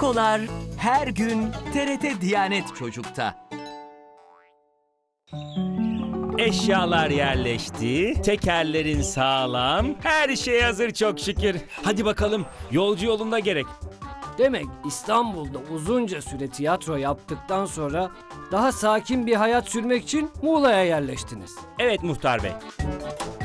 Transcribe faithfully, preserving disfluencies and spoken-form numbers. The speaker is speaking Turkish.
Fikolar her gün T R T Diyanet Çocuk'ta. Eşyalar yerleşti, tekerlerin sağlam, her şey hazır çok şükür. Hadi bakalım, yolcu yolunda gerek. Demek İstanbul'da uzunca süre tiyatro yaptıktan sonra daha sakin bir hayat sürmek için Muğla'ya yerleştiniz. Evet muhtar bey.